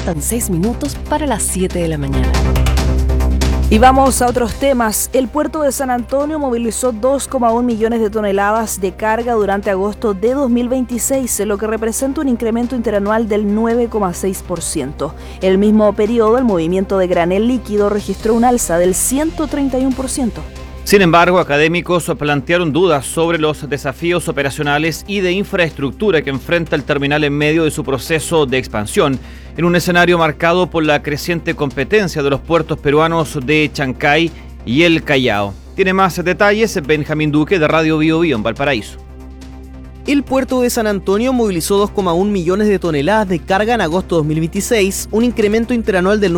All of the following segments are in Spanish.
Faltan 6 minutos para las 7 de la mañana. Y vamos a otros temas. El puerto de San Antonio movilizó 2,1 millones de toneladas de carga durante agosto de 2026, lo que representa un incremento interanual del 9,6%. En el mismo periodo, el movimiento de granel líquido registró un alza del 131%. Sin embargo, académicos plantearon dudas sobre los desafíos operacionales y de infraestructura que enfrenta el terminal en medio de su proceso de expansión, en un escenario marcado por la creciente competencia de los puertos peruanos de Chancay y el Callao. Tiene más detalles Benjamín Duque de Radio Bio Bio en Valparaíso. El puerto de San Antonio movilizó 2,1 millones de toneladas de carga en agosto de 2026, un incremento interanual del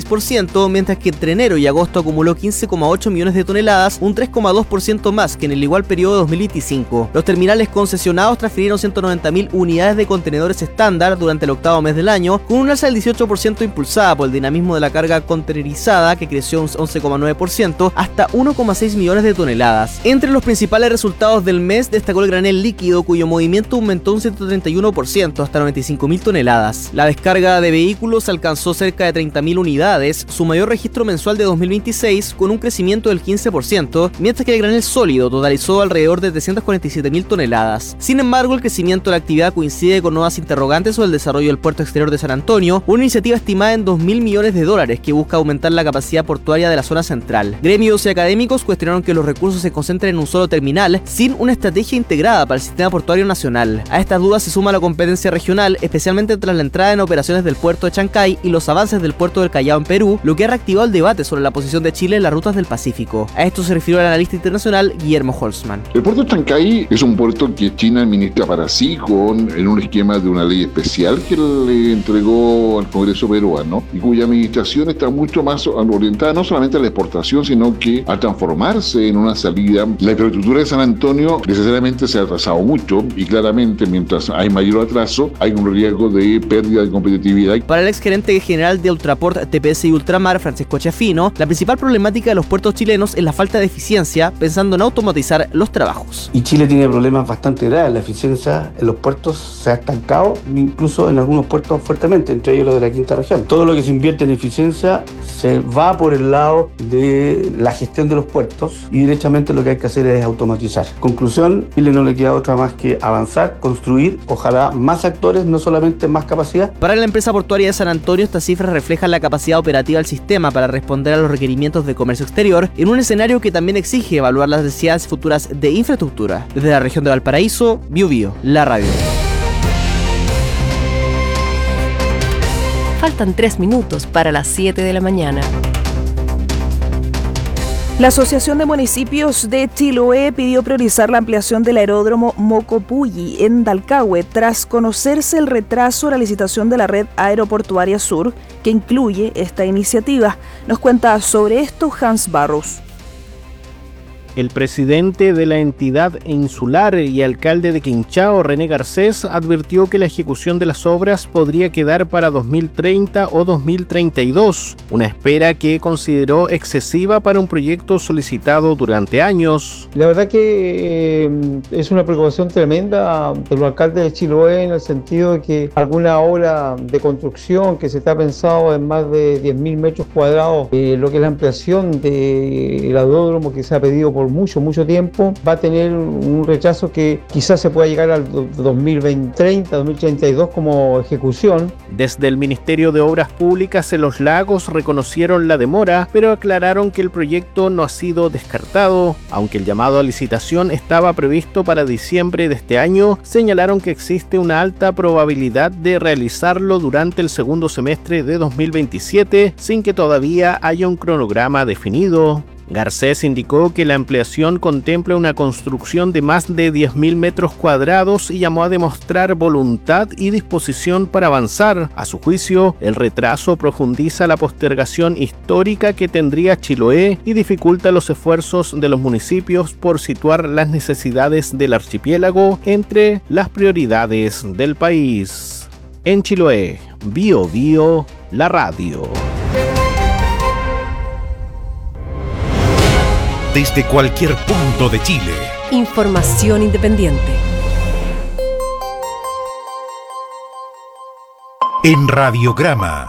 9,6%, mientras que entre enero y agosto acumuló 15,8 millones de toneladas, un 3,2% más que en el igual periodo de 2025. Los terminales concesionados transfirieron 190.000 unidades de contenedores estándar durante el octavo mes del año, con un alza del 18% impulsada por el dinamismo de la carga contenerizada, que creció un 11,9% hasta 1,6 millones de toneladas. Entre los principales resultados del mes destacó el granel líquido, cuyo movimiento aumentó un 131% hasta 95.000 toneladas. La descarga de vehículos alcanzó cerca de 30.000 unidades, su mayor registro mensual de 2026, con un crecimiento del 15%, mientras que el granel sólido totalizó alrededor de 347.000 toneladas. Sin embargo, el crecimiento de la actividad coincide con nuevas interrogantes sobre el desarrollo del puerto exterior de San Antonio, una iniciativa estimada en $2.000 millones que busca aumentar la capacidad portuaria de la zona central. Gremios y académicos cuestionaron que los recursos se concentren en un solo terminal, sin una estrategia integrada para el sistema portuario nacional. A estas dudas se suma la competencia regional, especialmente tras la entrada en operaciones del puerto de Chancay y los avances del puerto del Callao en Perú, lo que ha reactivado el debate sobre la posición de Chile en las rutas del Pacífico. A esto se refirió el analista internacional Guillermo Holzman. El puerto de Chancay es un puerto que China administra para sí en un esquema de una ley especial que le entregó al Congreso peruano y cuya administración está mucho más orientada no solamente a la exportación, sino que a transformarse en una salida. La infraestructura de San Antonio necesariamente se ha atrasado mucho y claramente mientras hay mayor atraso hay un riesgo de pérdida de competitividad. Para el exgerente general de Ultraport, TPS y Ultramar, Francisco Chafino, la principal problemática de los puertos chilenos es la falta de eficiencia, pensando en automatizar los trabajos. Y Chile tiene problemas bastante graves. La eficiencia en los puertos se ha estancado, incluso en algunos puertos fuertemente, entre ellos los de la quinta región. Todo lo que se invierte en eficiencia se va por el lado de la gestión de los puertos y directamente lo que hay que hacer es automatizar. Conclusión, Chile no le queda otra más que avanzar, construir, ojalá más actores, no solamente más capacidad. Para la empresa portuaria de San Antonio, estas cifras reflejan la capacidad operativa del sistema para responder a los requerimientos de comercio exterior, en un escenario que también exige evaluar las necesidades futuras de infraestructura. Desde la región de Valparaíso, Bio Bio, la radio. Faltan 3 minutos para las 7 de la mañana. La Asociación de Municipios de Chiloé pidió priorizar la ampliación del aeródromo Mocopulli en Dalcahue tras conocerse el retraso en la licitación de la red aeroportuaria sur que incluye esta iniciativa. Nos cuenta sobre esto Hans Barros. El presidente de la entidad insular y alcalde de Quinchao, René Garcés, advirtió que la ejecución de las obras podría quedar para 2030 o 2032, una espera que consideró excesiva para un proyecto solicitado durante años. La verdad que es una preocupación tremenda de los alcaldes de Chiloé en el sentido de que alguna obra de construcción que se está pensado en más de 10.000 metros cuadrados, lo que es la ampliación del aeródromo que se ha pedido por mucho tiempo, va a tener un rechazo que quizás se pueda llegar al 2030, 2032 como ejecución. Desde el Ministerio de Obras Públicas en Los Lagos reconocieron la demora, pero aclararon que el proyecto no ha sido descartado. Aunque el llamado a licitación estaba previsto para diciembre de este año, señalaron que existe una alta probabilidad de realizarlo durante el segundo semestre de 2027, sin que todavía haya un cronograma definido. Garcés indicó que la ampliación contempla una construcción de más de 10.000 metros cuadrados y llamó a demostrar voluntad y disposición para avanzar. A su juicio, el retraso profundiza la postergación histórica que tendría Chiloé y dificulta los esfuerzos de los municipios por situar las necesidades del archipiélago entre las prioridades del país. En Chiloé, Bio Bio, la radio. Desde cualquier punto de Chile. Información independiente. En Radiograma